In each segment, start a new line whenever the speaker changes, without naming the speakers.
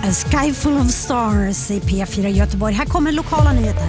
A Sky Full of Stars i P4 Göteborg. Här kommer lokala nyheter.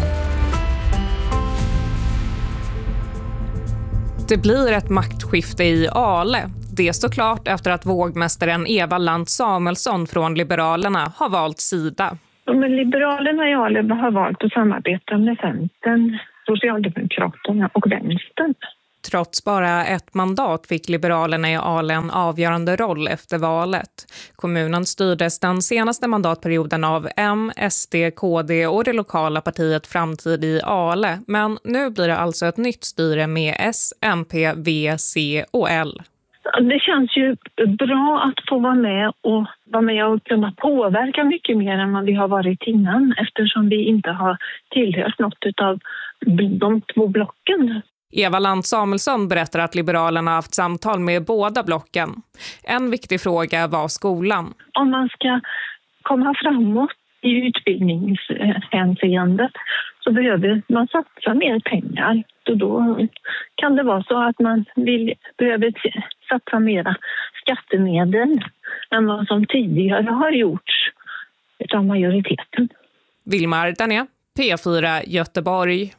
Det blir ett maktskifte i Ale. Det står klart efter att vågmästaren Eva Lantz Samuelsson från Liberalerna har valt sida.
Men Liberalerna i Ale har valt att samarbeta med Centern, Socialdemokraterna och Vänstern.
Trots bara ett mandat fick Liberalerna i Ale en avgörande roll efter valet. Kommunen styrdes den senaste mandatperioden av M, SD, KD och det lokala partiet Framtid i Ale. Men nu blir det alltså ett nytt styre med S, MP, V, C och L.
Det känns ju bra att få vara med och kunna påverka mycket mer än vad vi har varit innan, eftersom vi inte har tillhört något av de två blocken.
Eva Lantz Samuelsson berättar att Liberalerna har haft samtal med båda blocken. En viktig fråga var skolan.
Om man ska komma framåt i utbildningshänseendet så behöver man satsa mer pengar. Då kan det vara så att man behöver satsa mera skattemedel än vad som tidigare har gjorts av majoriteten.
Vilmar Dané, P4 Göteborg.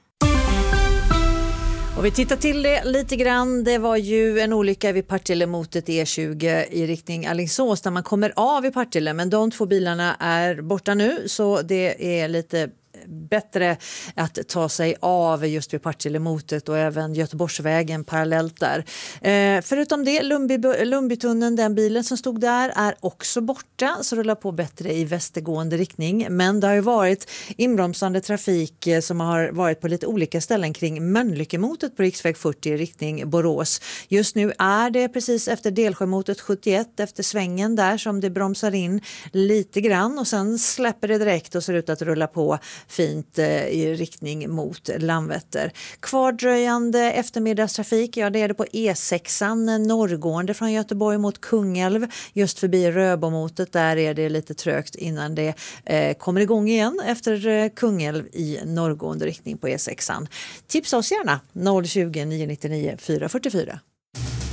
Och vi tittar till det lite grann. Det var ju en olycka vid Partille mot ett E20 i riktning Alingsås där man kommer av i Partille. Men de två bilarna är borta nu, så det är lite bättre att ta sig av just vid Partille-motet och även Göteborgsvägen parallellt där. Förutom det, Lundbytunneln, den bilen som stod där är också borta, så rullar på bättre i västergående riktning. Men det har ju varit inbromsande trafik som har varit på lite olika ställen kring Mölnlyckemotet på riksväg 40 i riktning Borås. Just nu är det precis efter Delsjömotet 71, efter svängen där, som det bromsar in lite grann och sen släpper det direkt och ser ut att rulla på fint i riktning mot Landvetter. Kvardröjande eftermiddagstrafik, ja det är det på E6an norrgående från Göteborg mot Kungälv, just förbi Röbomotet. Där är det lite trögt innan det kommer igång igen efter Kungälv i norrgående riktning på E6an. Tipsa oss gärna 020 999 444.